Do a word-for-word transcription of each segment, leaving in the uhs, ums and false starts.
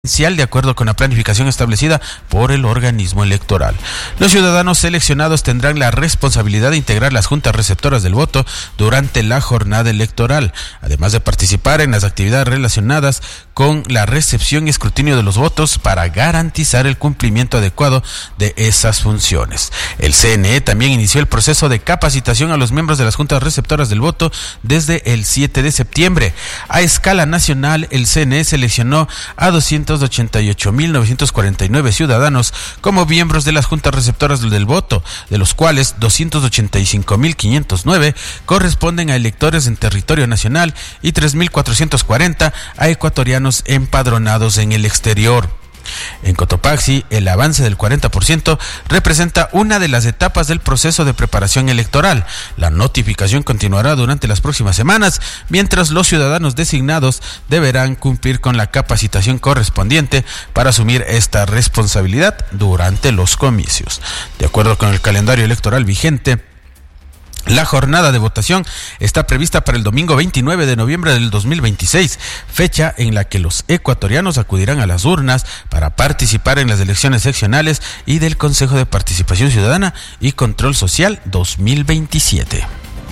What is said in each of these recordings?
de acuerdo con la planificación establecida por el organismo electoral. Los ciudadanos seleccionados tendrán la responsabilidad de integrar las juntas receptoras del voto durante la jornada electoral, además de participar en las actividades relacionadas con la recepción y escrutinio de los votos para garantizar el cumplimiento adecuado de esas funciones. El C N E también inició el proceso de capacitación a los miembros de las juntas receptoras del voto desde el siete de septiembre. A escala nacional, el C N E seleccionó a doscientos ochenta y ocho mil novecientos cuarenta y nueve ciudadanos como miembros de las juntas receptoras del voto, de los cuales doscientos ochenta y cinco mil quinientos nueve corresponden a electores en territorio nacional y tres mil cuatrocientos cuarenta a ecuatorianos empadronados en el exterior. En Cotopaxi, el avance del cuarenta por ciento representa una de las etapas del proceso de preparación electoral. La notificación continuará durante las próximas semanas, mientras los ciudadanos designados deberán cumplir con la capacitación correspondiente para asumir esta responsabilidad durante los comicios. De acuerdo con el calendario electoral vigente, la jornada de votación está prevista para el domingo veintinueve de noviembre del dos mil veintiséis, fecha en la que los ecuatorianos acudirán a las urnas para participar en las elecciones seccionales y del Consejo de Participación Ciudadana y Control Social dos mil veintisiete.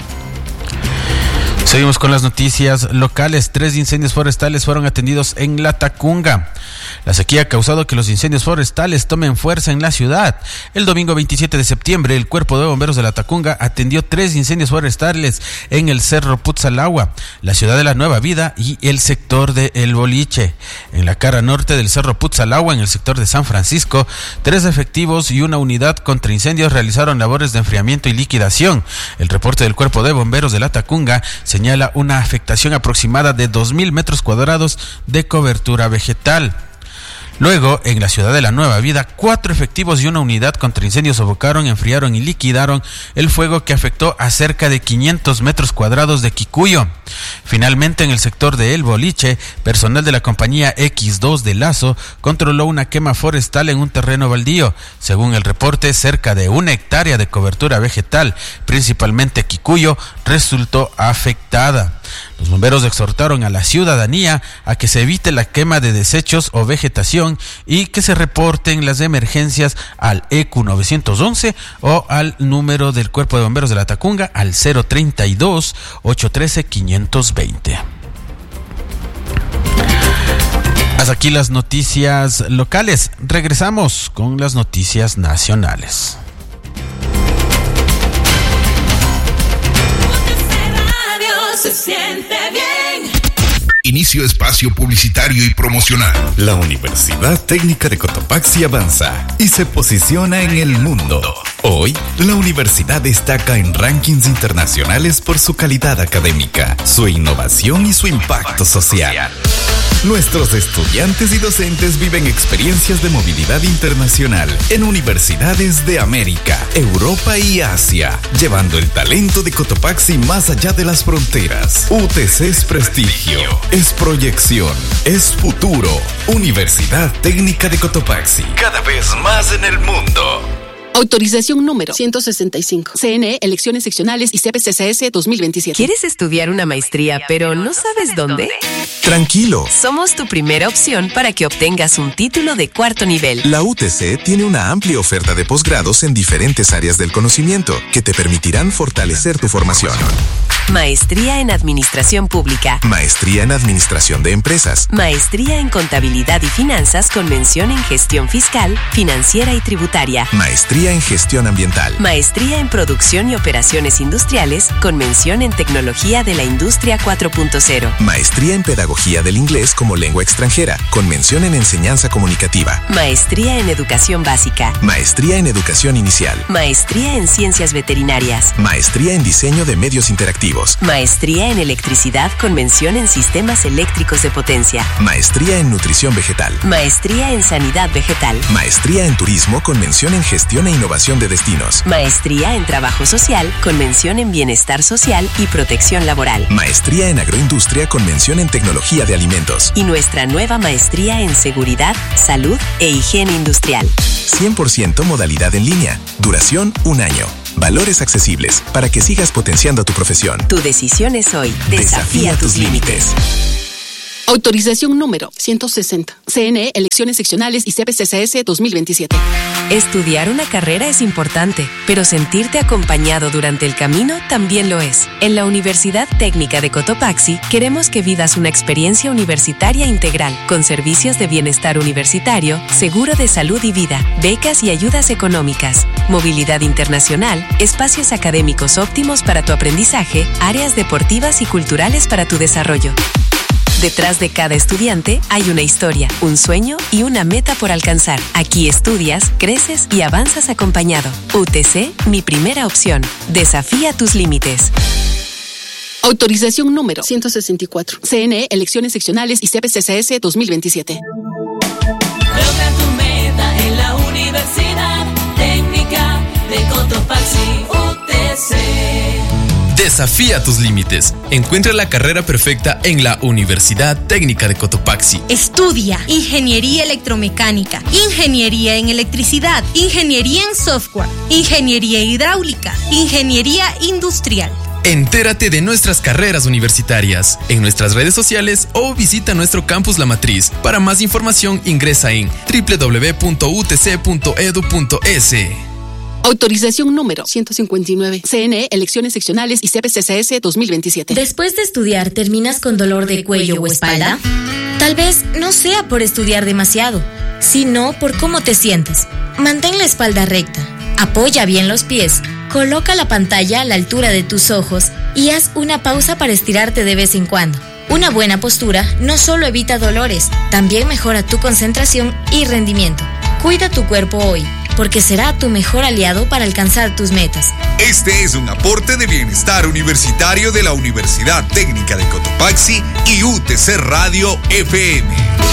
Seguimos con las noticias locales. Tres incendios forestales fueron atendidos en La Tacunga. La sequía ha causado que los incendios forestales tomen fuerza en la ciudad. El domingo veintisiete de septiembre, el Cuerpo de Bomberos de La Tacunga atendió tres incendios forestales en el Cerro Putzalagua, la ciudad de la Nueva Vida y el sector de El Boliche. En la cara norte del Cerro Putzalagua, en el sector de San Francisco, tres efectivos y una unidad contra incendios realizaron labores de enfriamiento y liquidación. El reporte del Cuerpo de Bomberos de La Tacunga señala una afectación aproximada de dos mil metros cuadrados de cobertura vegetal. Luego, en la ciudad de la Nueva Vida, cuatro efectivos y una unidad contra incendios sofocaron, enfriaron y liquidaron el fuego que afectó a cerca de quinientos metros cuadrados de Quicuyo. Finalmente, en el sector de El Boliche, personal de la compañía equis dos de Lazo controló una quema forestal en un terreno baldío. Según el reporte, cerca de una hectárea de cobertura vegetal, principalmente Quicuyo, resultó afectada. Los bomberos exhortaron a la ciudadanía a que se evite la quema de desechos o vegetación y que se reporten las emergencias al E Q nueve once o al número del Cuerpo de Bomberos de La Tacunga al cero treinta y dos, ochocientos trece, quinientos veinte. Hasta aquí las noticias locales. Regresamos con las noticias nacionales. Se siente bien. Inicio espacio publicitario y promocional. La Universidad Técnica de Cotopaxi avanza y se posiciona en el mundo. Hoy, la universidad destaca en rankings internacionales por su calidad académica, su innovación y su impacto social. Nuestros estudiantes y docentes viven experiencias de movilidad internacional en universidades de América, Europa y Asia, llevando el talento de Cotopaxi más allá de las fronteras. U T C es prestigio, es proyección, es futuro. Universidad Técnica de Cotopaxi, cada vez más en el mundo. Autorización número ciento sesenta y cinco. C N E, elecciones seccionales y C P C C S dos mil veintisiete. ¿Quieres estudiar una maestría pero no sabes dónde? Tranquilo. Somos tu primera opción para que obtengas un título de cuarto nivel. La U T C tiene una amplia oferta de posgrados en diferentes áreas del conocimiento que te permitirán fortalecer tu formación. Maestría en Administración Pública. Maestría en Administración de Empresas. Maestría en Contabilidad y Finanzas con mención en Gestión Fiscal, Financiera y Tributaria. Maestría en Gestión Ambiental. Maestría en Producción y Operaciones Industriales con mención en Tecnología de la Industria cuatro punto cero. Maestría en Pedagogía del Inglés como Lengua Extranjera con mención en Enseñanza Comunicativa. Maestría en Educación Básica. Maestría en Educación Inicial. Maestría en Ciencias Veterinarias. Maestría en Diseño de Medios Interactivos. Maestría en Electricidad con mención en Sistemas Eléctricos de Potencia. Maestría en Nutrición Vegetal. Maestría en Sanidad Vegetal. Maestría en Turismo con mención en Gestión e Innovación de Destinos. Maestría en Trabajo Social con mención en Bienestar Social y Protección Laboral. Maestría en Agroindustria con mención en Tecnología de Alimentos. Y nuestra nueva maestría en Seguridad, Salud e Higiene Industrial. cien por ciento modalidad en línea. Duración un año. Valores accesibles para que sigas potenciando tu profesión. Tu decisión es hoy. Desafía, Desafía tus límites. Autorización número ciento sesenta. C N E, Elecciones Seccionales y C P C C S dos mil veintisiete. Estudiar una carrera es importante, pero sentirte acompañado durante el camino también lo es. En la Universidad Técnica de Cotopaxi queremos que vivas una experiencia universitaria integral, con servicios de bienestar universitario, seguro de salud y vida, becas y ayudas económicas, movilidad internacional, espacios académicos óptimos para tu aprendizaje, áreas deportivas y culturales para tu desarrollo. Detrás de cada estudiante hay una historia, un sueño y una meta por alcanzar. Aquí estudias, creces y avanzas acompañado. U T C, mi primera opción. Desafía tus límites. Autorización número ciento sesenta y cuatro. C N E, Elecciones Seccionales y C P C C S dos mil veintisiete. Logra tu meta en la Universidad Técnica de Cotopaxi, U T C. Desafía tus límites. Encuentra la carrera perfecta en la Universidad Técnica de Cotopaxi. Estudia Ingeniería Electromecánica, Ingeniería en Electricidad, Ingeniería en Software, Ingeniería Hidráulica, Ingeniería Industrial. Entérate de nuestras carreras universitarias en nuestras redes sociales o visita nuestro campus La Matriz. Para más información ingresa en doble u doble u doble u punto u t c punto e d u punto e s. Autorización número ciento cincuenta y nueve. C N E, Elecciones Seccionales y C P C C S dos mil veintisiete. Después de estudiar, ¿terminas con dolor de cuello o espalda? Tal vez no sea por estudiar demasiado, sino por cómo te sientes. Mantén la espalda recta, apoya bien los pies, coloca la pantalla a la altura de tus ojos y haz una pausa para estirarte de vez en cuando. Una buena postura no solo evita dolores, también mejora tu concentración y rendimiento. Cuida tu cuerpo hoy, porque será tu mejor aliado para alcanzar tus metas. Este es un aporte de bienestar universitario de la Universidad Técnica de Cotopaxi y U T C Radio F M.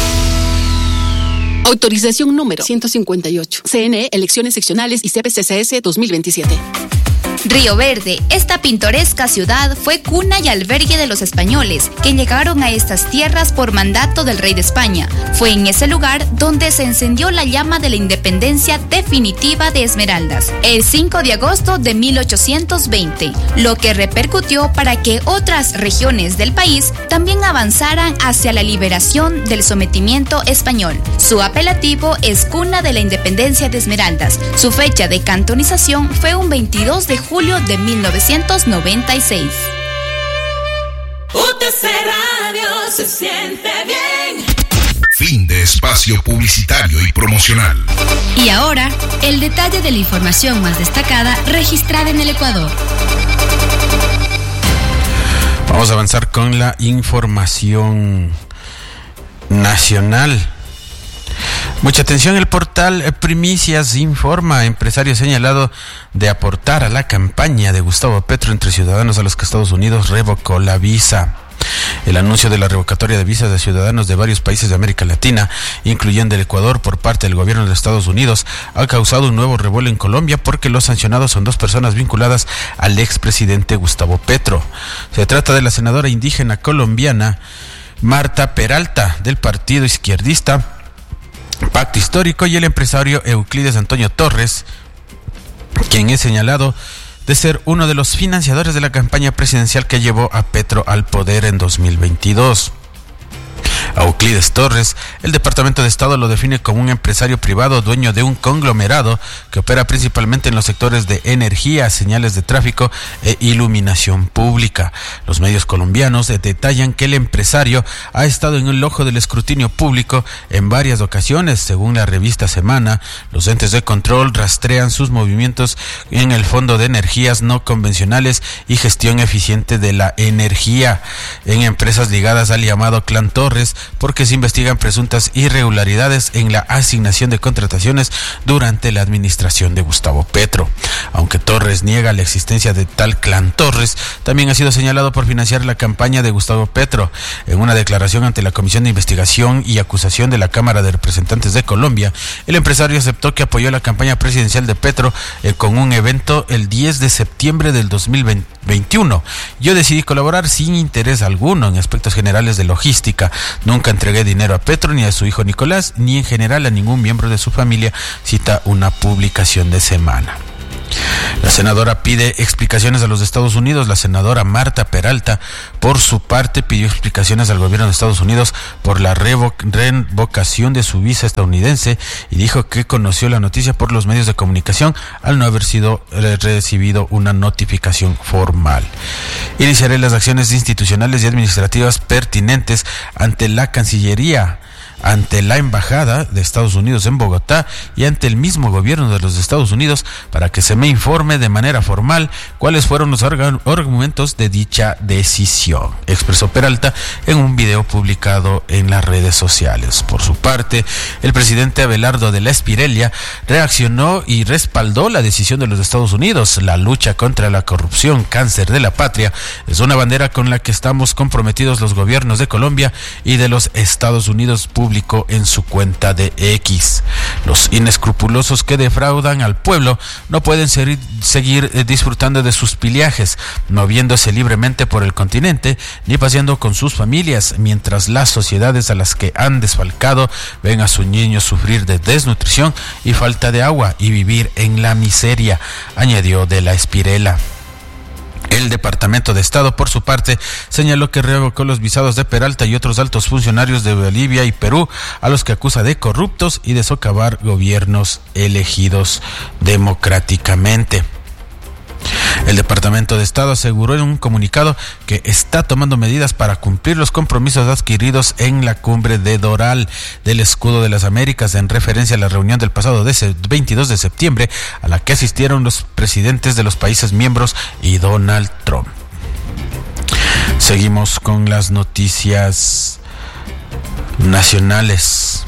Autorización número ciento cincuenta y ocho. C N E, Elecciones Seccionales y C P C C S dos mil veintisiete. Río Verde, esta pintoresca ciudad fue cuna y albergue de los españoles que llegaron a estas tierras por mandato del rey de España. Fue en ese lugar donde se encendió la llama de la independencia definitiva de Esmeraldas, el cinco de agosto de mil ochocientos veinte, lo que repercutió para que otras regiones del país también avanzaran hacia la liberación del sometimiento español. Su apelativo es Cuna de la Independencia de Esmeraldas. Su fecha de cantonización fue un veintidós de julio de mil novecientos noventa y seis. U T C Radio se siente bien. Fin de espacio publicitario y promocional. Y ahora, el detalle de la información más destacada registrada en el Ecuador. Vamos a avanzar con la información nacional. Mucha atención, el portal Primicias informa: empresario señalado de aportar a la campaña de Gustavo Petro entre ciudadanos a los que Estados Unidos revocó la visa. El anuncio de la revocatoria de visas de ciudadanos de varios países de América Latina, incluyendo el Ecuador, por parte del gobierno de Estados Unidos, ha causado un nuevo revuelo en Colombia porque los sancionados son dos personas vinculadas al expresidente Gustavo Petro. Se trata de la senadora indígena colombiana Marta Peralta, del partido izquierdista Pacto Histórico, y el empresario Euclides Antonio Torres, quien es señalado de ser uno de los financiadores de la campaña presidencial que llevó a Petro al poder en dos mil veintidós. A Euclides Torres, el Departamento de Estado lo define como un empresario privado dueño de un conglomerado que opera principalmente en los sectores de energía, señales de tráfico e iluminación pública. Los medios colombianos detallan que el empresario ha estado en el ojo del escrutinio público en varias ocasiones. Según la revista Semana, los entes de control rastrean sus movimientos en el Fondo de Energías No Convencionales y Gestión Eficiente de la Energía, en empresas ligadas al llamado Clan Torres, porque se investigan presuntas irregularidades en la asignación de contrataciones durante la administración de Gustavo Petro. Aunque Torres niega la existencia de tal Clan Torres, también ha sido señalado por financiar la campaña de Gustavo Petro. En una declaración ante la Comisión de Investigación y Acusación de la Cámara de Representantes de Colombia, el empresario aceptó que apoyó la campaña presidencial de Petro eh, con un evento el diez de septiembre del dos mil veintiuno. Yo decidí colaborar sin interés alguno en aspectos generales de logística. Nunca entregué dinero a Petro, ni a su hijo Nicolás, ni en general a ningún miembro de su familia, cita una publicación de Semana. La senadora pide explicaciones a los Estados Unidos. La senadora Marta Peralta, por su parte, pidió explicaciones al gobierno de Estados Unidos por la revo- revocación de su visa estadounidense y dijo que conoció la noticia por los medios de comunicación al no haber sido eh, recibido una notificación formal. Iniciaré las acciones institucionales y administrativas pertinentes ante la Cancillería, ante la Embajada de Estados Unidos en Bogotá y ante el mismo gobierno de los Estados Unidos para que se me informe de manera formal cuáles fueron los argumentos de dicha decisión, expresó Peralta en un video publicado en las redes sociales. Por su parte, el presidente Abelardo de la Espriella reaccionó y respaldó la decisión de los Estados Unidos. La lucha contra la corrupción, cáncer de la patria, es una bandera con la que estamos comprometidos los gobiernos de Colombia y de los Estados Unidos, publicó en su cuenta de X. Los inescrupulosos que defraudan al pueblo no pueden ser, seguir disfrutando de sus pillajes, moviéndose libremente por el continente, ni paseando con sus familias, mientras las sociedades a las que han desfalcado ven a sus niños sufrir de desnutrición y falta de agua y vivir en la miseria, añadió de la Espriella. El Departamento de Estado, por su parte, señaló que revocó los visados de Peralta y otros altos funcionarios de Bolivia y Perú, a los que acusa de corruptos y de socavar gobiernos elegidos democráticamente. El Departamento de Estado aseguró en un comunicado que está tomando medidas para cumplir los compromisos adquiridos en la cumbre de Doral del Escudo de las Américas, en referencia a la reunión del pasado veintidós de septiembre a la que asistieron los presidentes de los países miembros y Donald Trump. Seguimos con las noticias nacionales.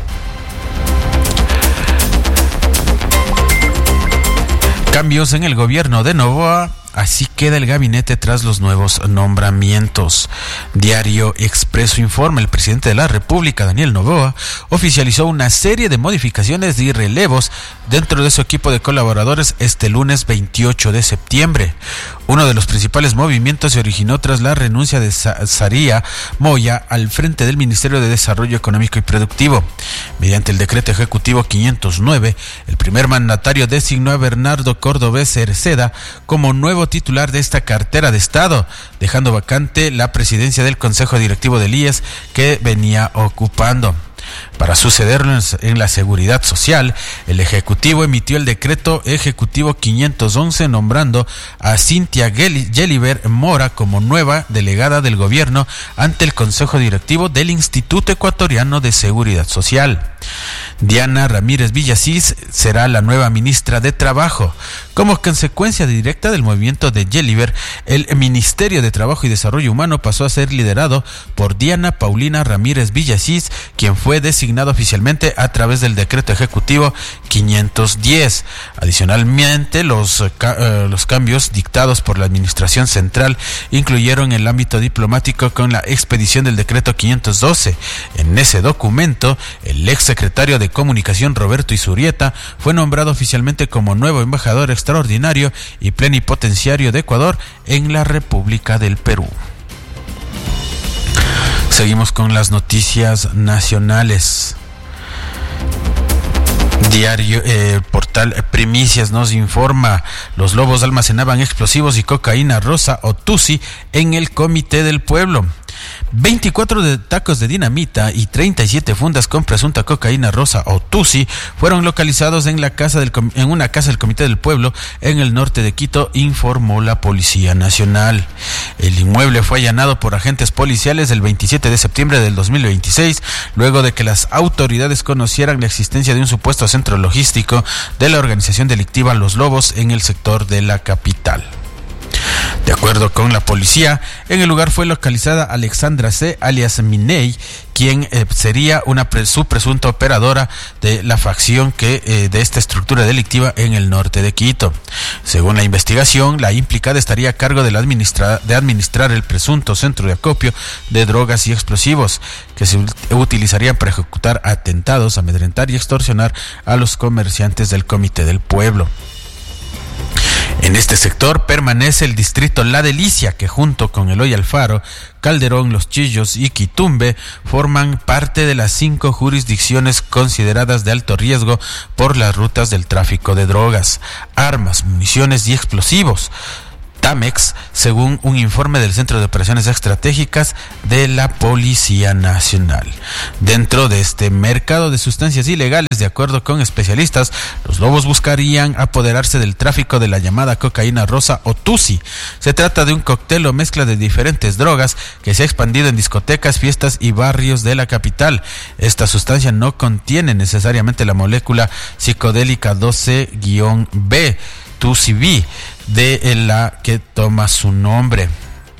Cambios en el gobierno de Noboa. Así queda el gabinete tras los nuevos nombramientos. Diario Expreso informa: el presidente de la República, Daniel Noboa, oficializó una serie de modificaciones y relevos dentro de su equipo de colaboradores este lunes veintiocho de septiembre. Uno de los principales movimientos se originó tras la renuncia de Saría Moya al frente del Ministerio de Desarrollo Económico y Productivo. Mediante el decreto ejecutivo quinientos nueve, el primer mandatario designó a Bernardo Cordobés Cerceda como nuevo titular de esta cartera de Estado, dejando vacante la presidencia del Consejo Directivo del I E S que venía ocupando. Para sucederlo en la seguridad social, el Ejecutivo emitió el decreto ejecutivo quinientos once nombrando a Cintia Gelliver Mora como nueva delegada del gobierno ante el Consejo Directivo del Instituto Ecuatoriano de Seguridad Social. Diana Ramírez Villasís será la nueva ministra de Trabajo. Como consecuencia directa del movimiento de Gelliver, el Ministerio de Trabajo y Desarrollo Humano pasó a ser liderado por Diana Paulina Ramírez Villasís, quien fue designado oficialmente a través del decreto ejecutivo quinientos diez. Adicionalmente, los, uh, los cambios dictados por la Administración Central incluyeron el ámbito diplomático con la expedición del decreto quinientos doce. En ese documento, el exsecretario de Comunicación Roberto Izurieta fue nombrado oficialmente como nuevo embajador extraordinario y plenipotenciario de Ecuador en la República del Perú. Seguimos con las noticias nacionales. Diario, eh, portal Primicias nos informa: los lobos almacenaban explosivos y cocaína rosa o tusi en el Comité del Pueblo. veinticuatro de tacos de dinamita y treinta y siete fundas con presunta cocaína rosa o tusi fueron localizados en la casa del en una casa del Comité del Pueblo en el norte de Quito, informó la Policía Nacional. El inmueble fue allanado por agentes policiales el veintisiete de septiembre del dos mil veintiséis, luego de que las autoridades conocieran la existencia de un supuesto centro logístico de la organización delictiva Los Lobos en el sector de la capital. De acuerdo con la policía, en el lugar fue localizada Alexandra C., alias Miney, quien eh, sería una pre- su presunta operadora de la facción que eh, de esta estructura delictiva en el norte de Quito. Según la investigación, la implicada estaría a cargo de, la administra- de administrar el presunto centro de acopio de drogas y explosivos, que se utilizarían para ejecutar atentados, amedrentar y extorsionar a los comerciantes del Comité del Pueblo. En este sector permanece el distrito La Delicia, que junto con Eloy Alfaro, Calderón, Los Chillos y Quitumbe forman parte de las cinco jurisdicciones consideradas de alto riesgo por las rutas del tráfico de drogas, armas, municiones y explosivos. TAMEX, según un informe del Centro de Operaciones Estratégicas de la Policía Nacional. Dentro de este mercado de sustancias ilegales, de acuerdo con especialistas, los lobos buscarían apoderarse del tráfico de la llamada cocaína rosa o tusi. Se trata de un cóctel o mezcla de diferentes drogas que se ha expandido en discotecas, fiestas y barrios de la capital. Esta sustancia no contiene necesariamente la molécula psicodélica doce B, tusi B, de la que toma su nombre.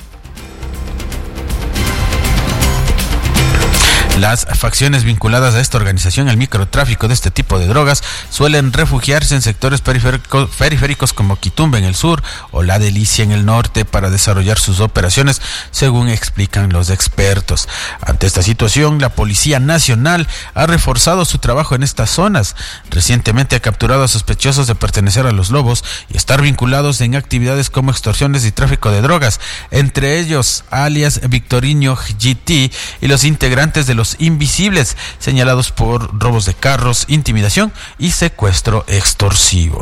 Las facciones vinculadas a esta organización, el microtráfico de este tipo de drogas, suelen refugiarse en sectores periféricos, periféricos como Quitumbe en el sur o La Delicia en el norte para desarrollar sus operaciones, según explican los expertos. Ante esta situación, la Policía Nacional ha reforzado su trabajo en estas zonas. Recientemente ha capturado a sospechosos de pertenecer a los lobos y estar vinculados en actividades como extorsiones y tráfico de drogas, entre ellos alias Victorino G T y los integrantes de los Invisibles, señalados por robos de carros, intimidación y secuestro extorsivo.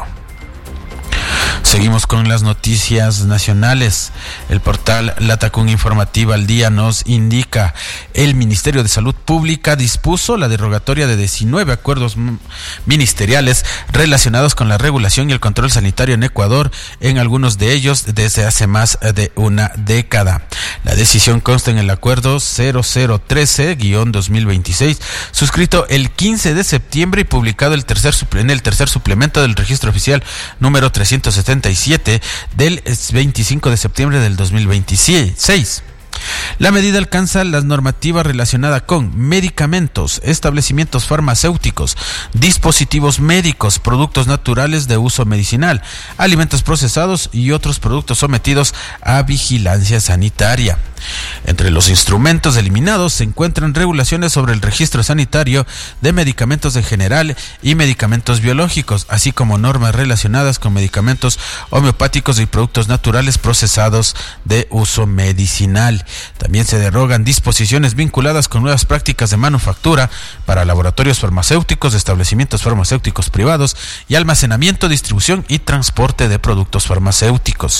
Seguimos con las noticias nacionales. El portal Latacún Informativa al Día nos indica: el Ministerio de Salud Pública dispuso la derogatoria de diecinueve acuerdos ministeriales relacionados con la regulación y el control sanitario en Ecuador, en algunos de ellos desde hace más de una década. La decisión consta en el acuerdo cero cero trece guión dos mil veintiséis, suscrito el quince de septiembre y publicado el tercer, en el tercer suplemento del registro oficial número trescientos setenta y siete del veinticinco de septiembre del dos mil veintiséis. La medida alcanza la normativa relacionada con medicamentos, establecimientos farmacéuticos, dispositivos médicos, productos naturales de uso medicinal, alimentos procesados y otros productos sometidos a vigilancia sanitaria. Entre los instrumentos eliminados se encuentran regulaciones sobre el registro sanitario de medicamentos en general y medicamentos biológicos, así como normas relacionadas con medicamentos homeopáticos y productos naturales procesados de uso medicinal. También se derogan disposiciones vinculadas con nuevas prácticas de manufactura para laboratorios farmacéuticos, establecimientos farmacéuticos privados y almacenamiento, distribución y transporte de productos farmacéuticos.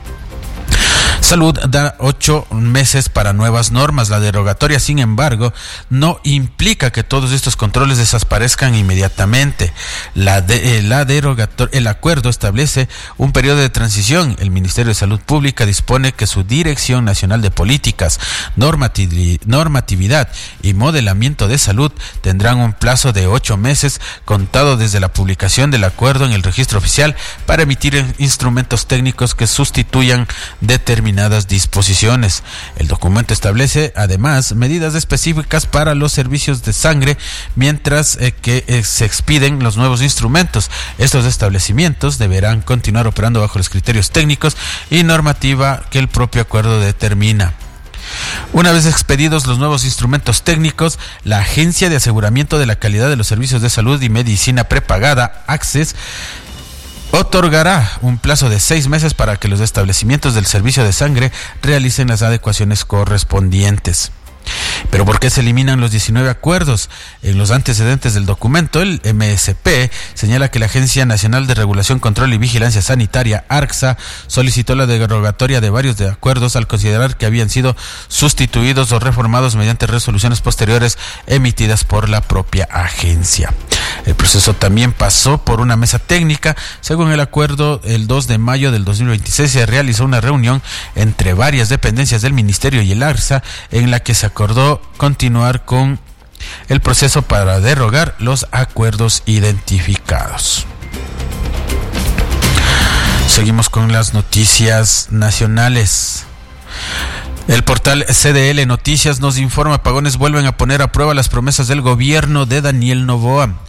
Salud da ocho meses para nuevas normas. La derogatoria, sin embargo, no implica que todos estos controles desaparezcan inmediatamente. La, de, eh, la derogatoria, el acuerdo establece un periodo de transición. El Ministerio de Salud Pública dispone que su Dirección Nacional de Políticas, Normativi, Normatividad y Modelamiento de Salud tendrán un plazo de ocho meses contado desde la publicación del acuerdo en el registro oficial para emitir instrumentos técnicos que sustituyan determinadas disposiciones. El documento establece además medidas específicas para los servicios de sangre mientras eh, que eh, se expiden los nuevos instrumentos. Estos establecimientos deberán continuar operando bajo los criterios técnicos y normativa que el propio acuerdo determina. Una vez expedidos los nuevos instrumentos técnicos, la Agencia de Aseguramiento de la Calidad de los Servicios de Salud y Medicina Prepagada, ACSES, otorgará un plazo de seis meses para que los establecimientos del servicio de sangre realicen las adecuaciones correspondientes. ¿Pero por qué se eliminan los diecinueve acuerdos? En los antecedentes del documento, el M S P señala que la Agencia Nacional de Regulación, Control y Vigilancia Sanitaria, ARCSA, solicitó la derogatoria de varios de acuerdos al considerar que habían sido sustituidos o reformados mediante resoluciones posteriores emitidas por la propia agencia. El proceso también pasó por una mesa técnica. Según el acuerdo, el dos de mayo del dos mil veintiséis se realizó una reunión entre varias dependencias del Ministerio y el ARCSA en la que se acordó continuar con el proceso para derogar los acuerdos identificados. Seguimos con las noticias nacionales. El portal C D L Noticias nos informa: apagones vuelven a poner a prueba las promesas del gobierno de Daniel Noboa.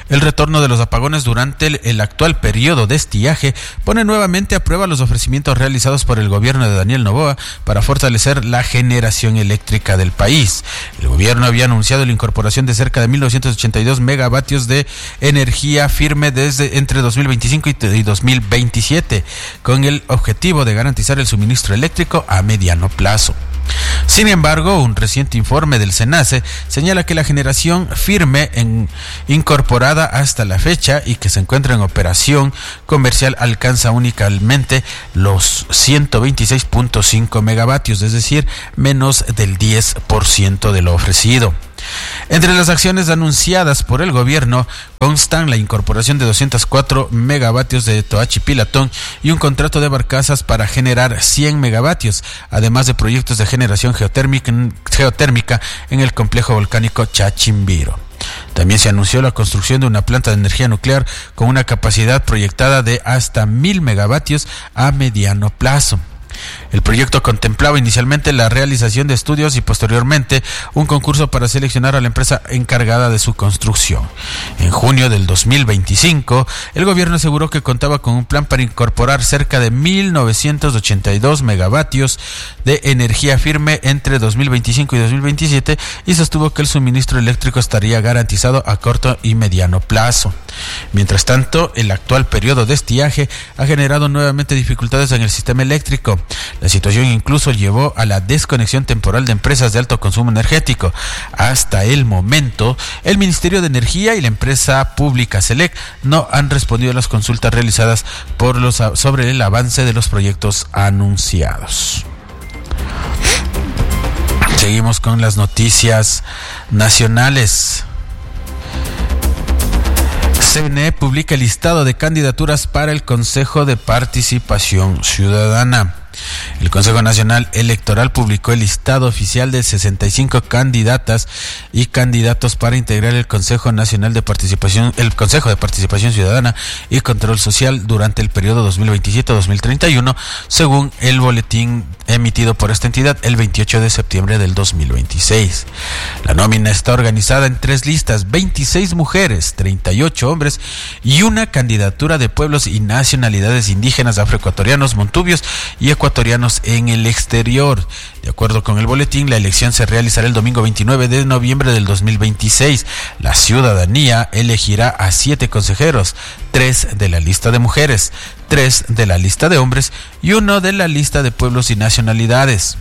El retorno de los apagones durante el, el actual periodo de estiaje pone nuevamente a prueba los ofrecimientos realizados por el gobierno de Daniel Noboa para fortalecer la generación eléctrica del país. El gobierno había anunciado la incorporación de cerca de mil novecientos ochenta y dos megavatios de energía firme desde entre dos mil veinticinco y dos mil veintisiete, con el objetivo de garantizar el suministro eléctrico a mediano plazo. Sin embargo, un reciente informe del SENACE señala que la generación firme en, incorporada hasta la fecha y que se encuentra en operación comercial alcanza únicamente los ciento veintiséis punto cinco megavatios, es decir, menos del diez por ciento de lo ofrecido. Entre las acciones anunciadas por el gobierno constan la incorporación de doscientos cuatro megavatios de Toachi Pilatón y un contrato de barcazas para generar cien megavatios, además de proyectos de generación geotérmica, geotérmica en el complejo volcánico Chachimbiro. También se anunció la construcción de una planta de energía nuclear con una capacidad proyectada de hasta mil megavatios a mediano plazo. El proyecto contemplaba inicialmente la realización de estudios y posteriormente un concurso para seleccionar a la empresa encargada de su construcción. En junio del dos mil veinticinco, el gobierno aseguró que contaba con un plan para incorporar cerca de mil novecientos ochenta y dos megavatios de energía firme entre dos mil veinticinco y dos mil veintisiete y sostuvo que el suministro eléctrico estaría garantizado a corto y mediano plazo. Mientras tanto, el actual periodo de estiaje ha generado nuevamente dificultades en el sistema eléctrico. La situación incluso llevó a la desconexión temporal de empresas de alto consumo energético. Hasta el momento, el Ministerio de Energía y la empresa pública SELEC no han respondido a las consultas realizadas por los, sobre el avance de los proyectos anunciados. Seguimos con las noticias nacionales. C N E publica el listado de candidaturas para el Consejo de Participación Ciudadana. El Consejo Nacional Electoral publicó el listado oficial de sesenta y cinco candidatas y candidatos para integrar el Consejo Nacional de Participación, el Consejo de Participación Ciudadana y Control Social durante el periodo dos mil veintisiete a dos mil treinta y uno, según el boletín emitido por esta entidad el veintiocho de septiembre del dos mil veintiséis. La nómina está organizada en tres listas: veintiséis mujeres, treinta y ocho hombres y una candidatura de pueblos y nacionalidades indígenas, afroecuatorianos, montubios y ecuatorianos en el exterior. De acuerdo con el boletín, la elección se realizará el domingo veintinueve de noviembre del dos mil veintiséis. La ciudadanía elegirá a siete consejeros, tres de la lista de mujeres, tres de la lista de hombres y uno de la lista de pueblos y nacionalidades.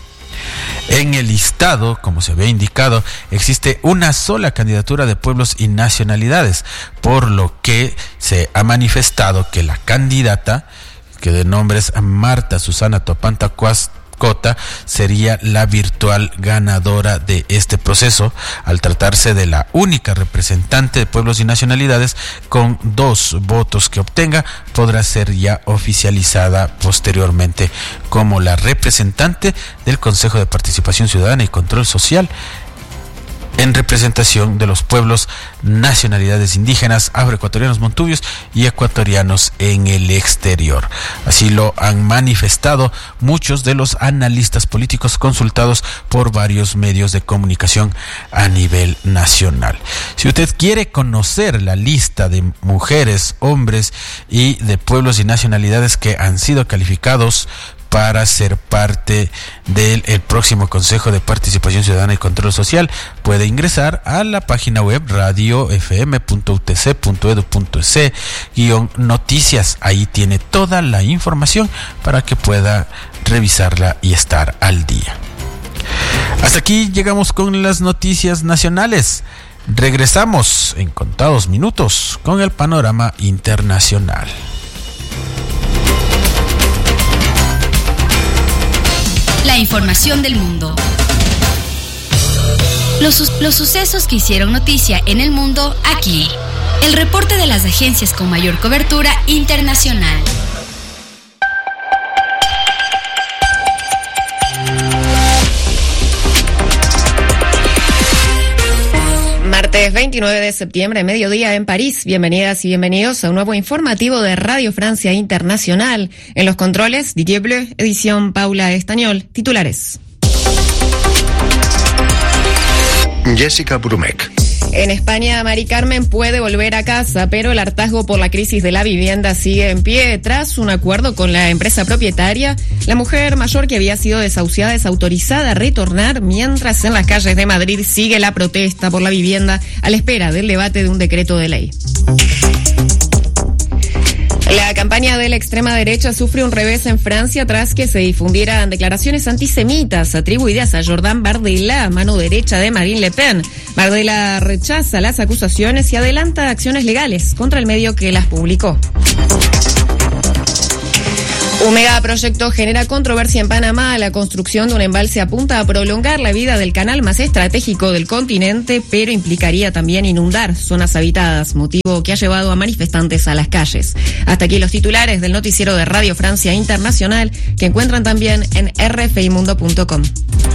En el listado, como se había indicado, existe una sola candidatura de pueblos y nacionalidades, por lo que se ha manifestado que la candidata, que de nombre es Marta Susana Topanta Cuascota, sería la virtual ganadora de este proceso, al tratarse de la única representante de pueblos y nacionalidades. Con dos votos que obtenga, podrá ser ya oficializada posteriormente como la representante del Consejo de Participación Ciudadana y Control Social, en representación de los pueblos, nacionalidades indígenas, afroecuatorianos, montubios y ecuatorianos en el exterior. Así lo han manifestado muchos de los analistas políticos consultados por varios medios de comunicación a nivel nacional. Si usted quiere conocer la lista de mujeres, hombres y de pueblos y nacionalidades que han sido calificados para ser parte del el próximo Consejo de Participación Ciudadana y Control Social, puede ingresar a la página web radio f m punto u t c punto e d u punto e s guión noticias. Ahí tiene toda la información para que pueda revisarla y estar al día. Hasta aquí llegamos con las noticias nacionales. Regresamos en contados minutos con el panorama internacional. La información del mundo. Los, los sucesos que hicieron noticia en el mundo aquí. El reporte de las agencias con mayor cobertura internacional. Martes veintinueve de septiembre, mediodía en París. Bienvenidas y bienvenidos a un nuevo informativo de Radio Francia Internacional. En los controles, Didier Bleu, edición Paula Estañol. Titulares. Jessica Brumek. En España, Mari Carmen puede volver a casa, pero el hartazgo por la crisis de la vivienda sigue en pie. Tras un acuerdo con la empresa propietaria, la mujer mayor que había sido desahuciada es autorizada a retornar, mientras en las calles de Madrid sigue la protesta por la vivienda a la espera del debate de un decreto de ley. La campaña de la extrema derecha sufre un revés en Francia tras que se difundieran declaraciones antisemitas atribuidas a Jordan Bardella, mano derecha de Marine Le Pen. Bardella rechaza las acusaciones y adelanta acciones legales contra el medio que las publicó. Un megaproyecto genera controversia en Panamá. La construcción de un embalse apunta a prolongar la vida del canal más estratégico del continente, pero implicaría también inundar zonas habitadas, motivo que ha llevado a manifestantes a las calles. Hasta aquí los titulares del noticiero de Radio Francia Internacional, que encuentran también en r f i mundo punto com.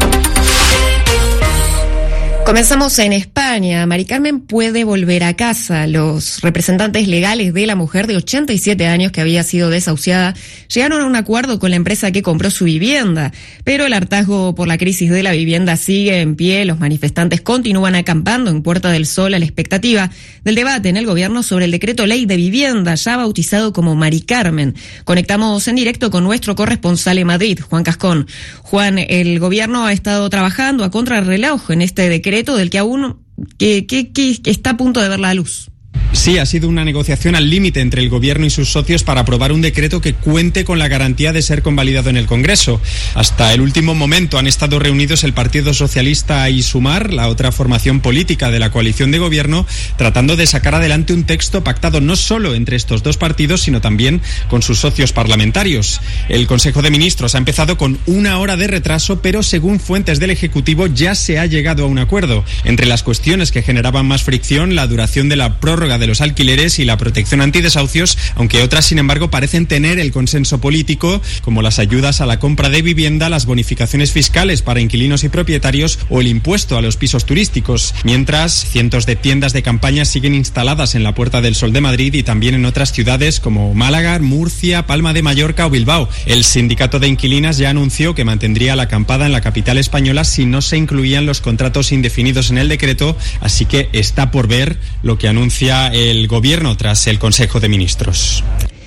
Comenzamos en España. Mari Carmen puede volver a casa. Los representantes legales de la mujer de ochenta y siete años que había sido desahuciada llegaron a un acuerdo con la empresa que compró su vivienda, pero el hartazgo por la crisis de la vivienda sigue en pie. Los manifestantes continúan acampando en Puerta del Sol a la expectativa del debate en el gobierno sobre el decreto ley de vivienda, ya bautizado como Mari Carmen. Conectamos en directo con nuestro corresponsal en Madrid, Juan Cascón. Juan, el gobierno ha estado trabajando a contrarreloj en este decreto del que aún que, que, que está a punto de ver la luz. Sí, ha sido una negociación al límite entre el gobierno y sus socios para aprobar un decreto que cuente con la garantía de ser convalidado en el Congreso. Hasta el último momento han estado reunidos el Partido Socialista y Sumar, la otra formación política de la coalición de gobierno, tratando de sacar adelante un texto pactado no solo entre estos dos partidos, sino también con sus socios parlamentarios. El Consejo de Ministros ha empezado con una hora de retraso, pero según fuentes del Ejecutivo ya se ha llegado a un acuerdo. Entre las cuestiones que generaban más fricción, la duración de la prórroga de los alquileres y la protección antidesahucios, aunque otras, sin embargo, parecen tener el consenso político, como las ayudas a la compra de vivienda, las bonificaciones fiscales para inquilinos y propietarios o el impuesto a los pisos turísticos. Mientras, cientos de tiendas de campaña siguen instaladas en la Puerta del Sol de Madrid y también en otras ciudades como Málaga, Murcia, Palma de Mallorca o Bilbao. El sindicato de inquilinas ya anunció que mantendría la acampada en la capital española si no se incluían los contratos indefinidos en el decreto, así que está por ver lo que anuncia el gobierno tras el Consejo de Ministros.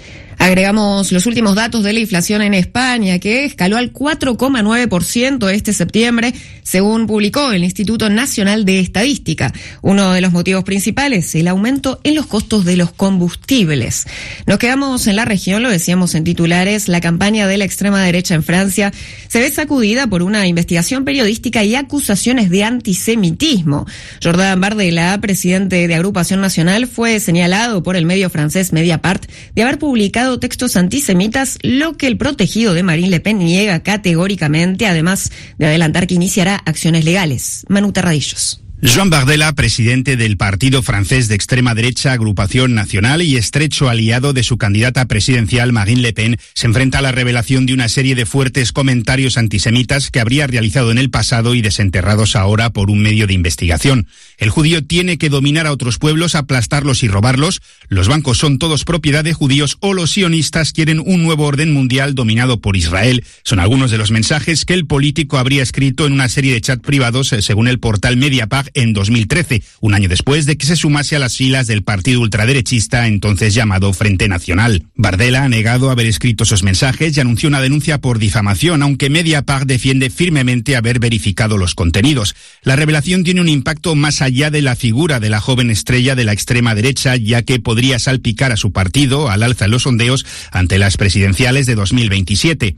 Agregamos los últimos datos de la inflación en España, que escaló al cuatro coma nueve por ciento este septiembre, según publicó el Instituto Nacional de Estadística. Uno de los motivos principales, el aumento en los costos de los combustibles. Nos quedamos en la región, lo decíamos en titulares, la campaña de la extrema derecha en Francia se ve sacudida por una investigación periodística y acusaciones de antisemitismo. Jordan Bardella, presidente de Agrupación Nacional, fue señalado por el medio francés Mediapart de haber publicado textos antisemitas, lo que el protegido de Marine Le Pen niega categóricamente, además de adelantar que iniciará acciones legales. Manu Terradillos. Joan Bardella, presidente del partido francés de extrema derecha Agrupación Nacional y estrecho aliado de su candidata presidencial Marine Le Pen, se enfrenta a la revelación de una serie de fuertes comentarios antisemitas que habría realizado en el pasado y desenterrados ahora por un medio de investigación. El judío tiene que dominar a otros pueblos, aplastarlos y robarlos. Los bancos son todos propiedad de judíos o los sionistas quieren un nuevo orden mundial dominado por Israel. Son algunos de los mensajes que el político habría escrito en una serie de chats privados, según el portal Mediapart, en dos mil trece, un año después de que se sumase a las filas del partido ultraderechista entonces llamado Frente Nacional. Bardella ha negado haber escrito esos mensajes y anunció una denuncia por difamación, aunque Mediapart defiende firmemente haber verificado los contenidos. La revelación tiene un impacto más allá de la figura de la joven estrella de la extrema derecha, ya que podría salpicar a su partido al alza en los sondeos ante las presidenciales de dos mil veintisiete.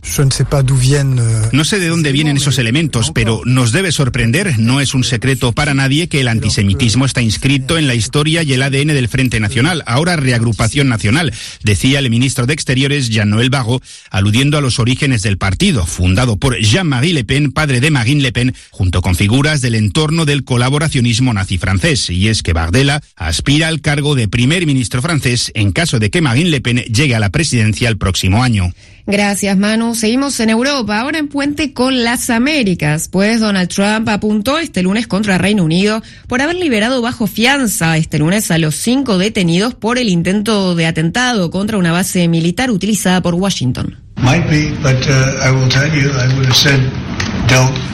No sé de dónde vienen esos elementos, pero nos debe sorprender, no es un secreto para nadie que el antisemitismo está inscrito en la historia y el A D N del Frente Nacional, ahora Reagrupación Nacional, decía el ministro de Exteriores Jean-Noël Barrot, aludiendo a los orígenes del partido, fundado por Jean-Marie Le Pen, padre de Marine Le Pen, junto con figuras del entorno del colaboracionismo nazi francés. Y es que Bardella aspira al cargo de primer ministro francés en caso de que Marine Le Pen llegue a la presidencia el próximo año. Gracias, Manu. Seguimos en Europa, ahora en puente con las Américas, pues Donald Trump apuntó este lunes contra Reino Unido por haber liberado bajo fianza este lunes a los cinco detenidos por el intento de atentado contra una base militar utilizada por Washington. Might be, but uh, I will tell you, I would have said don't.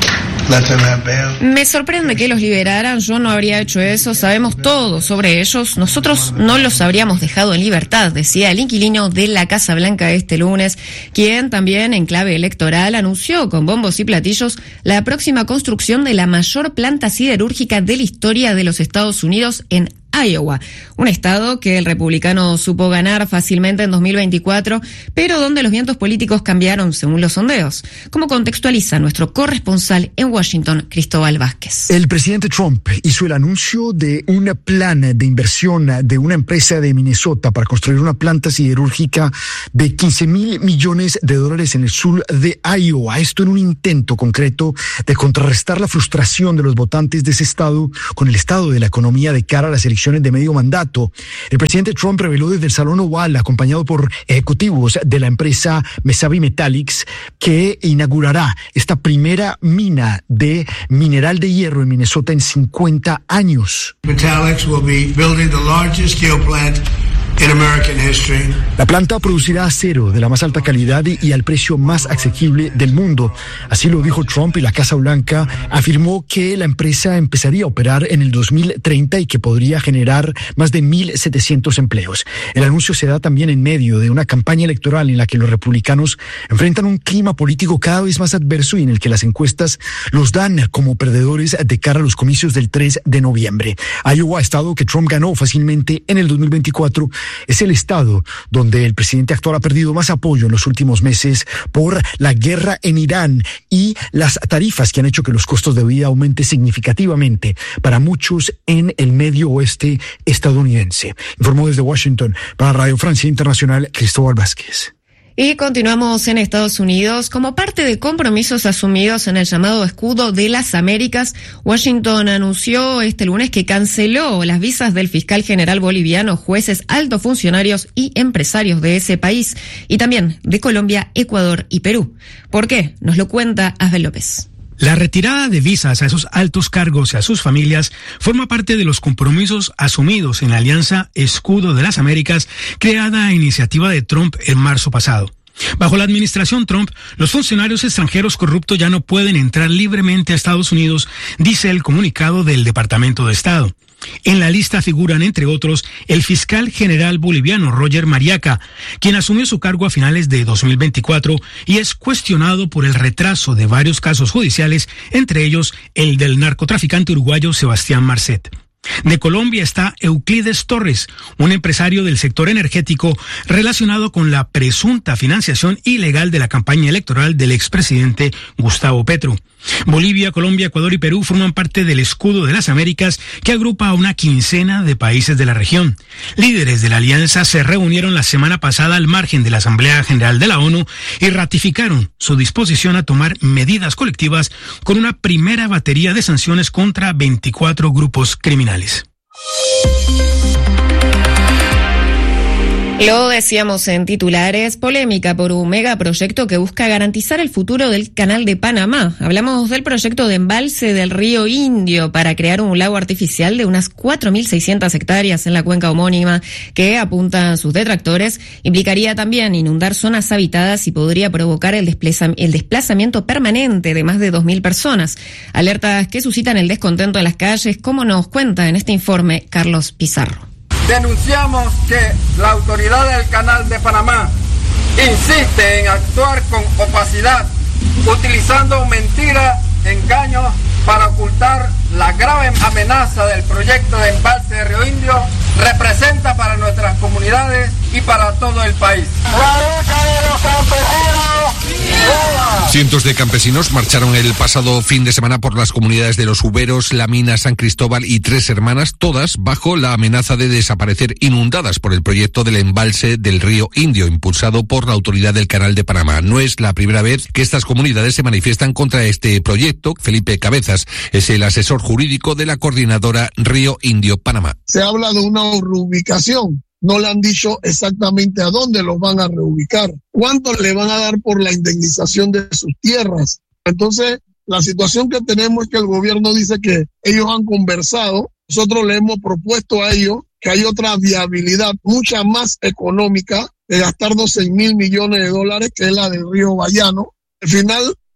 Me sorprende que los liberaran, yo no habría hecho eso, sabemos todo sobre ellos, nosotros no los habríamos dejado en libertad, decía el inquilino de la Casa Blanca este lunes, quien también en clave electoral anunció con bombos y platillos la próxima construcción de la mayor planta siderúrgica de la historia de los Estados Unidos en Iowa, un estado que el republicano supo ganar fácilmente en dos mil veinticuatro, pero donde los vientos políticos cambiaron según los sondeos. Como contextualiza nuestro corresponsal en Washington, Cristóbal Vázquez. El presidente Trump hizo el anuncio de un plan de inversión de una empresa de Minnesota para construir una planta siderúrgica de quince mil millones de dólares en el sur de Iowa. Esto en un intento concreto de contrarrestar la frustración de los votantes de ese estado con el estado de la economía de cara a las elecciones de medio mandato. El presidente Trump reveló desde el Salón Oval, acompañado por ejecutivos de la empresa Mesabi Metallics, que inaugurará esta primera mina de mineral de hierro en Minnesota en cincuenta años. Metallics will be building the largest steel plant in American history. La planta producirá acero de la más alta calidad y, y al precio más asequible del mundo. Así lo dijo Trump, y la Casa Blanca afirmó que la empresa empezaría a operar en el dos mil treinta y que podría generar más de mil setecientos empleos. El anuncio se da también en medio de una campaña electoral en la que los republicanos enfrentan un clima político cada vez más adverso y en el que las encuestas los dan como perdedores de cara a los comicios del tres de noviembre. Iowa, estado que Trump ganó fácilmente en el dos mil veinticuatro, es el estado donde el presidente actual ha perdido más apoyo en los últimos meses por la guerra en Irán y las tarifas que han hecho que los costos de vida aumenten significativamente para muchos en el medio oeste estadounidense. Informó desde Washington para Radio Francia Internacional, Cristóbal Vázquez. Y continuamos en Estados Unidos. Como parte de compromisos asumidos en el llamado Escudo de las Américas, Washington anunció este lunes que canceló las visas del fiscal general boliviano, jueces, altos funcionarios y empresarios de ese país, y también de Colombia, Ecuador y Perú. ¿Por qué? Nos lo cuenta Asbel López. La retirada de visas a esos altos cargos y a sus familias forma parte de los compromisos asumidos en la Alianza Escudo de las Américas, creada a iniciativa de Trump en marzo pasado. Bajo la administración Trump, los funcionarios extranjeros corruptos ya no pueden entrar libremente a Estados Unidos, dice el comunicado del Departamento de Estado. En la lista figuran, entre otros, el fiscal general boliviano Roger Mariaca, quien asumió su cargo a finales de dos mil veinticuatro y es cuestionado por el retraso de varios casos judiciales, entre ellos el del narcotraficante uruguayo Sebastián Marcet. De Colombia está Euclides Torres, un empresario del sector energético relacionado con la presunta financiación ilegal de la campaña electoral del expresidente Gustavo Petro. Bolivia, Colombia, Ecuador y Perú forman parte del Escudo de las Américas, que agrupa a una quincena de países de la región. Líderes de la alianza se reunieron la semana pasada al margen de la Asamblea General de la ONU y ratificaron su disposición a tomar medidas colectivas con una primera batería de sanciones contra veinticuatro grupos criminales. Lo decíamos en titulares, polémica por un megaproyecto que busca garantizar el futuro del Canal de Panamá. Hablamos del proyecto de embalse del río Indio para crear un lago artificial de unas cuatro mil seiscientas hectáreas en la cuenca homónima, que, apuntan sus detractores, implicaría también inundar zonas habitadas y podría provocar el, desplaza- el desplazamiento permanente de más de dos mil personas. Alertas que suscitan el descontento en las calles, como nos cuenta en este informe Carlos Pizarro. Denunciamos que la autoridad del Canal de Panamá insiste en actuar con opacidad, utilizando mentiras, engaños para ocultar la grave amenaza del proyecto de embalse de Río Indio representa para nuestras comunidades y para todo el país. Cientos de campesinos marcharon el pasado fin de semana por las comunidades de Los Uberos, La Mina, San Cristóbal y Tres Hermanas, todas bajo la amenaza de desaparecer inundadas por el proyecto del embalse del río Indio, impulsado por la autoridad del Canal de Panamá. No es la primera vez que estas comunidades se manifiestan contra este proyecto. Felipe Cabezas es el asesor jurídico de la coordinadora Río Indio Panamá. Se habla de una reubicación. No le han dicho exactamente a dónde los van a reubicar, cuánto le van a dar por la indemnización de sus tierras. Entonces, la situación que tenemos es que el gobierno dice que ellos han conversado. Nosotros le hemos propuesto a ellos que hay otra viabilidad mucha más económica de gastar doce mil millones de dólares, que es la del río Bayano. Al final,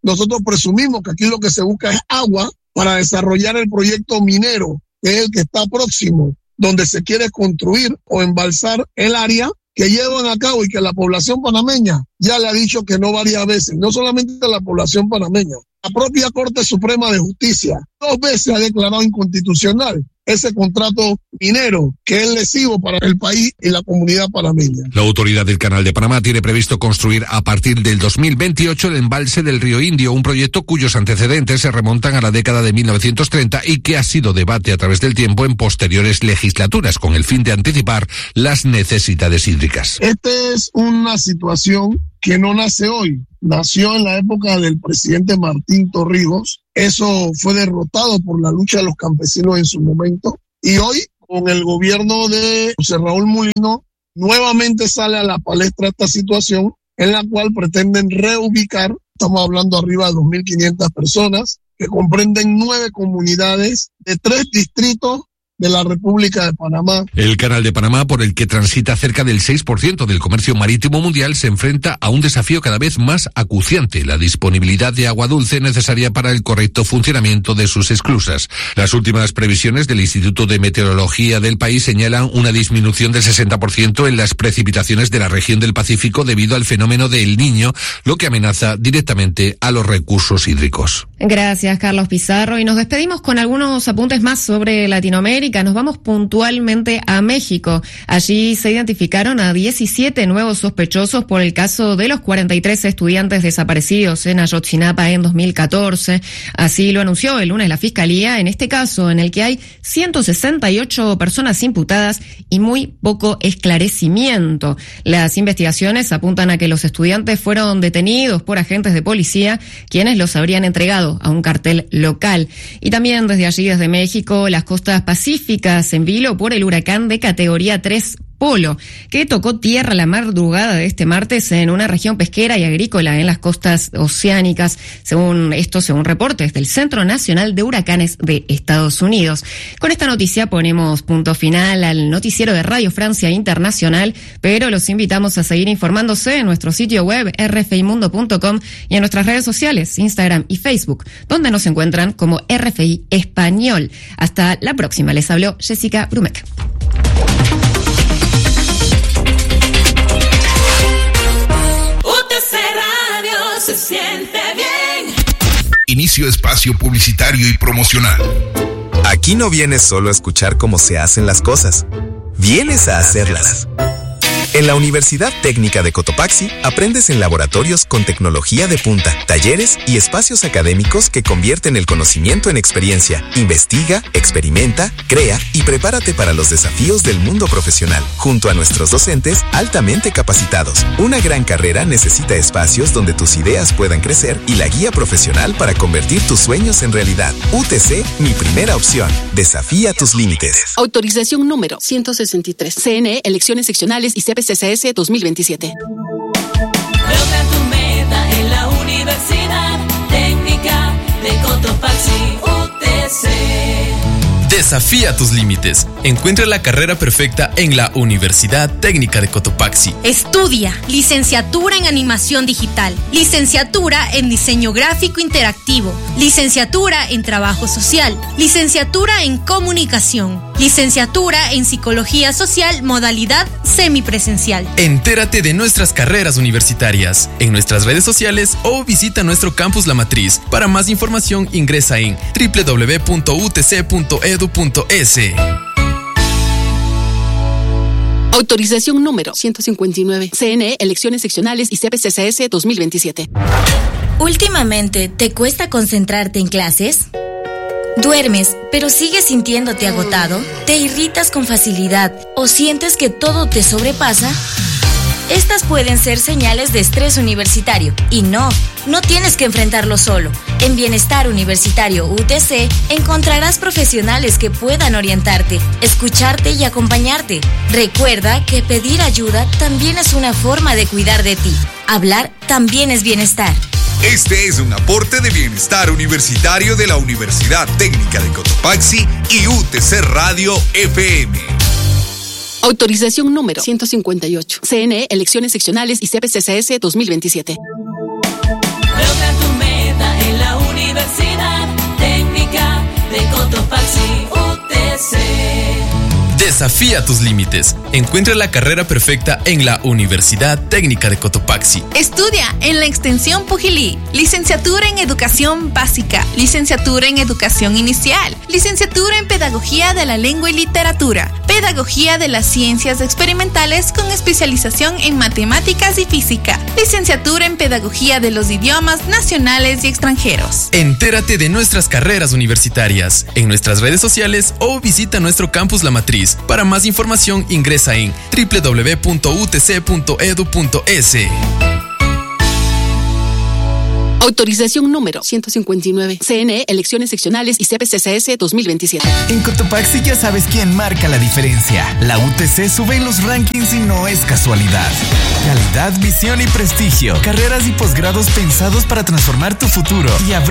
nosotros presumimos que aquí lo que se busca es agua para desarrollar el proyecto minero, que es el que está próximo, donde se quiere construir o embalsar el área que llevan a cabo y que la población panameña ya le ha dicho que no varias veces, no solamente la población panameña, la propia Corte Suprema de Justicia dos veces ha declarado inconstitucional ese contrato minero que es lesivo para el país y la comunidad panameña. La autoridad del Canal de Panamá tiene previsto construir a partir del dos mil veintiocho el embalse del río Indio, un proyecto cuyos antecedentes se remontan a la década de mil novecientos treinta y que ha sido debate a través del tiempo en posteriores legislaturas con el fin de anticipar las necesidades hídricas. Esta es una situación que no nace hoy, nació en la época del presidente Martín Torrijos. Eso fue derrotado por la lucha de los campesinos en su momento. Y hoy, con el gobierno de José Raúl Mulino, nuevamente sale a la palestra esta situación en la cual pretenden reubicar, estamos hablando arriba de dos mil quinientas personas, que comprenden nueve comunidades de tres distritos de la República de Panamá. El Canal de Panamá, por el que transita cerca del seis por ciento del comercio marítimo mundial, se enfrenta a un desafío cada vez más acuciante: la disponibilidad de agua dulce necesaria para el correcto funcionamiento de sus esclusas. Las últimas previsiones del Instituto de Meteorología del país señalan una disminución del sesenta por ciento en las precipitaciones de la región del Pacífico debido al fenómeno de El Niño, lo que amenaza directamente a los recursos hídricos. Gracias, Carlos Pizarro. Y nos despedimos con algunos apuntes más sobre Latinoamérica. Nos vamos puntualmente a México. Allí se identificaron a diecisiete nuevos sospechosos por el caso de los cuarenta y tres estudiantes desaparecidos en Ayotzinapa en dos mil catorce. Así lo anunció el lunes la Fiscalía en este caso, en el que hay ciento sesenta y ocho personas imputadas y muy poco esclarecimiento. Las investigaciones apuntan a que los estudiantes fueron detenidos por agentes de policía, quienes los habrían entregado a un cartel local. Y también desde allí, desde México, las costas pacíficas en vilo por el huracán de categoría tres Polo, que tocó tierra la madrugada de este martes en una región pesquera y agrícola en las costas oceánicas, según esto, según reportes del Centro Nacional de Huracanes de Estados Unidos. Con esta noticia ponemos punto final al noticiero de Radio Francia Internacional, pero los invitamos a seguir informándose en nuestro sitio web erre efe i mundo punto com y en nuestras redes sociales, Instagram y Facebook, donde nos encuentran como R F I Español. Hasta la próxima. Les habló Jessica Brumek. Se siente bien. Inicio espacio publicitario y promocional. Aquí no vienes solo a escuchar cómo se hacen las cosas, vienes a hacerlas. En la Universidad Técnica de Cotopaxi aprendes en laboratorios con tecnología de punta, talleres y espacios académicos que convierten el conocimiento en experiencia. Investiga, experimenta, crea y prepárate para los desafíos del mundo profesional, junto a nuestros docentes altamente capacitados. Una gran carrera necesita espacios donde tus ideas puedan crecer y la guía profesional para convertir tus sueños en realidad. U T C, mi primera opción. Desafía tus límites. Autorización número ciento sesenta y tres. C N E, elecciones seccionales y C P C C S dos mil veintisiete. Logra tu meta en la Universidad Técnica de Cotopaxi, U T C. Desafía tus límites. Encuentra la carrera perfecta en la Universidad Técnica de Cotopaxi. Estudia licenciatura en animación digital, licenciatura en diseño gráfico interactivo, licenciatura en trabajo social, licenciatura en comunicación, licenciatura en psicología social, modalidad semipresencial. Entérate de nuestras carreras universitarias en nuestras redes sociales o visita nuestro campus La Matriz. Para más información ingresa en doble u doble u doble u punto u t c punto e d u punto es. Autorización número ciento cincuenta y nueve. C N E, elecciones seccionales y C P C C S dos mil veintisiete. Últimamente, ¿te cuesta concentrarte en clases? ¿Duermes, pero sigues sintiéndote agotado? ¿Te irritas con facilidad o sientes que todo te sobrepasa? Estas pueden ser señales de estrés universitario. Y no, no tienes que enfrentarlo solo. En Bienestar Universitario U T C encontrarás profesionales que puedan orientarte, escucharte y acompañarte. Recuerda que pedir ayuda también es una forma de cuidar de ti. Hablar también es bienestar. Este es un aporte de Bienestar Universitario de la Universidad Técnica de Cotopaxi y U T C Radio F M. Autorización número ciento cincuenta y ocho. C N E, elecciones seccionales y C P C C S dos mil veintisiete. Logra tu meta Universidad Técnica de Cotopaxi, U T C. Desafía tus límites. Encuentra la carrera perfecta en la Universidad Técnica de Cotopaxi. Estudia en la Extensión Pujilí, licenciatura en Educación Básica, licenciatura en Educación Inicial, licenciatura en Pedagogía de la Lengua y Literatura, Pedagogía de las Ciencias Experimentales con especialización en Matemáticas y Física, licenciatura en Pedagogía de los Idiomas Nacionales y Extranjeros. Entérate de nuestras carreras universitarias en nuestras redes sociales o visita nuestro campus La Matriz. Para más información ingresa en doble u doble u doble u punto u t c punto e d u punto e s. Autorización número ciento cincuenta y nueve. C N E, Elecciones Seccionales y C P C C S dos mil veintisiete. En Cotopaxi ya sabes quién marca la diferencia. La U T C sube en los rankings y no es casualidad. Calidad, visión y prestigio. Carreras y posgrados pensados para transformar tu futuro y abrir